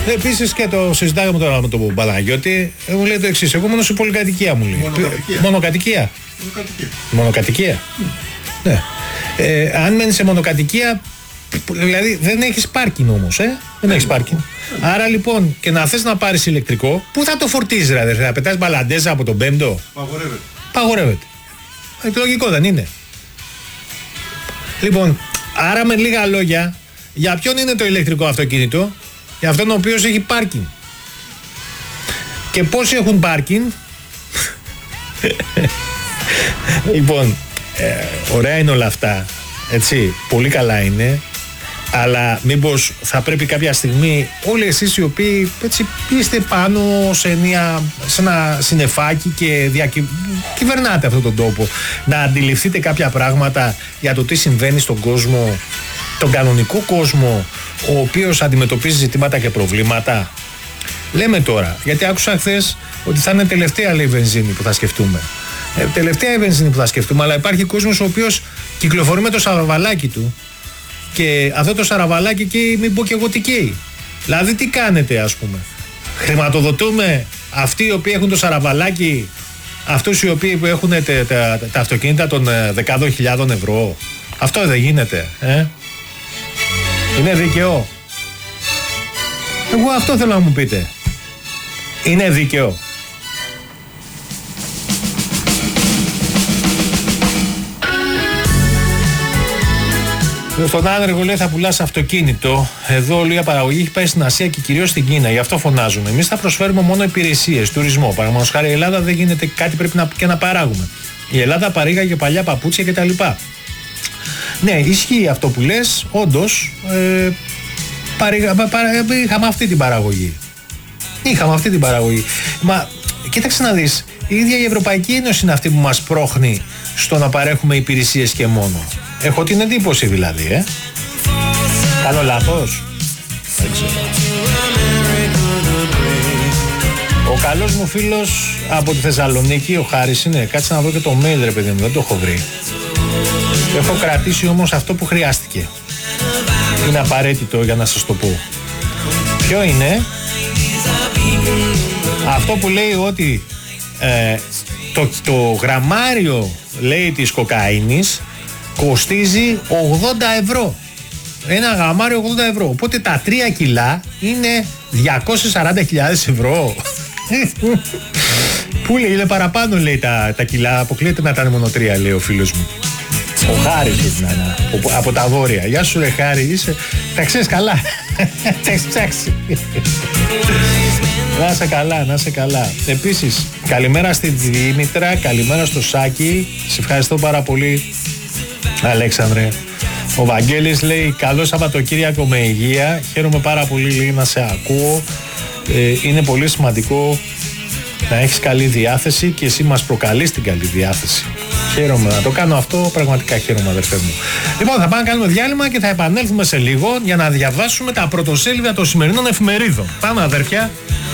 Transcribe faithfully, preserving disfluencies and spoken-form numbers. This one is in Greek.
Επίσης και το συζητάγαμε τώρα με τον Παναγιώτη, μου λέει το εξής: εγώ μόνο σε πολυκατοικία μου λέει. Μονοκατοικία. Μονοκατοικία. Μονοκατοικία. Μονοκατοικία. Mm. Ναι. Ε, αν μένεις σε μονοκατοικία, δηλαδή δεν έχεις πάρκινγκ όμως, ε? Δεν έχεις πάρκινγκ. Άρα λοιπόν, και να θες να πάρεις ηλεκτρικό, πού θα το φορτίζεις, ρε, θα πετάς μπαλαντέζα από τον πέμπτο? Παγορεύεται. Παγορεύεται. Ε, λογικό δεν είναι? Λοιπόν, άρα με λίγα λόγια, για ποιον είναι το ηλεκτρικό αυτοκίνητο? Για αυτόν ο οποίος έχει πάρκινγκ. Και πόσοι έχουν πάρκινγκ? Λοιπόν, ε, ωραία είναι όλα αυτά, έτσι, πολύ καλά είναι, αλλά μήπως θα πρέπει κάποια στιγμή όλοι εσείς οι οποίοι έτσι είστε πάνω σε, μια, σε ένα συννεφάκι και διακυ... κυβερνάτε αυτόν τον τόπο, να αντιληφθείτε κάποια πράγματα για το τι συμβαίνει στον κόσμο, τον κανονικό κόσμο, ο οποίος αντιμετωπίζει ζητήματα και προβλήματα. Λέμε τώρα, γιατί άκουσα χθες ότι θα είναι τελευταία, λέει, βενζίνη που θα σκεφτούμε. Ε, τελευταία η βενζίνη που θα σκεφτούμε, αλλά υπάρχει κόσμος ο οποίος κυκλοφορεί με το σαραβαλάκι του και αυτό το σαραβαλάκι καίει, μην πω και εγώ τι καίει. Δηλαδή τι κάνετε, ας πούμε? Χρηματοδοτούμε αυτοί οι οποίοι έχουν το σαραβαλάκι, αυτούς οι οποίοι που έχουν τα, τα, τα αυτοκίνητα των δεκάδων χιλιάδων ευρώ? Αυτό δεν γίνεται, ε? Είναι δίκαιο? Εγώ αυτό θέλω να μου πείτε. Είναι δίκαιο? Στον άνεργο λέει θα πουλάς αυτοκίνητο. Εδώ λέει η παραγωγή έχει πάει στην Ασία και κυρίως στην Κίνα. Γι' αυτό φωνάζουμε. Εμείς θα προσφέρουμε μόνο υπηρεσίες, τουρισμό. Παραδείγματος χάρη η Ελλάδα δεν γίνεται κάτι, πρέπει να, και να παράγουμε. Η Ελλάδα παρήγαγε παλιά παπούτσια κτλ. Ναι, ισχύει αυτό που λες. Όντως, ε, παρήγα, πα, πα, είχαμε αυτή την παραγωγή. Είχαμε αυτή την παραγωγή. Μα κοίταξε να δεις. Η ίδια η Ευρωπαϊκή Ένωση είναι αυτή που μας πρόχνει στο να παρέχουμε υπηρεσίες και μόνο. Έχω την εντύπωση δηλαδή, ε. Κάνω λάθος? Δεν ξέρω. Ο καλός μου φίλος από τη Θεσσαλονίκη, ο Χάρης είναι. Κάτσε να δω και το mail, ρε παιδί μου, δεν το έχω βρει. Έχω κρατήσει όμως αυτό που χρειάστηκε. Είναι απαραίτητο για να σας το πω. Ποιο είναι? Αυτό που λέει ότι ε, το, το γραμμάριο, λέει, της κοκαίνης κοστίζει ογδόντα ευρώ. Ένα γραμμάριο ογδόντα ευρώ. Οπότε τα τρία κιλά είναι διακόσιες σαράντα χιλιάδες ευρώ. Πού λέει, είναι παραπάνω, λέει, τα, τα κιλά. Αποκλείεται να ήταν μόνο τρία, λέει ο φίλος μου. Ο Χάρης, από, από τα βόρεια. Γεια σου, ρε Χάρη, είσαι... τα ξέρεις καλά. Τα έχεις ψάξει. Να είσαι καλά, να είσαι καλά. Επίσης, καλημέρα στη Δήμητρα, καλημέρα στο Σάκη. Σε ευχαριστώ πάρα πολύ, Αλέξανδρε. Ο Βαγγέλης λέει καλό Σαββατοκύριακο με υγεία. Χαίρομαι πάρα πολύ, λέει, να σε ακούω. Ε, είναι πολύ σημαντικό να έχεις καλή διάθεση και εσύ μας προκαλείς την καλή διάθεση. Χαίρομαι να το κάνω αυτό, πραγματικά χαίρομαι, αδερφέ μου. Λοιπόν, θα πάμε να κάνουμε διάλειμμα και θα επανέλθουμε σε λίγο για να διαβάσουμε τα πρωτοσέλιδα των σημερινών εφημερίδων. Πάμε, αδερφιά.